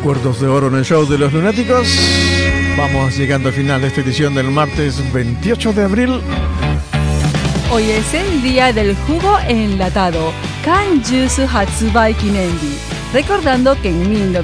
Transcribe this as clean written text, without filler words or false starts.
Recuerdos de oro en el show de los lunáticos. Vamos llegando al final de esta edición del martes 28 de abril. Hoy es el día del jugo enlatado, Can Juice Hatsubai Kinendi. Recordando que en